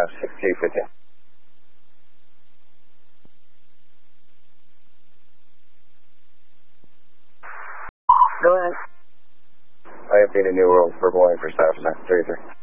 6850. Go ahead. I have been in New World for Boeing for staff 33.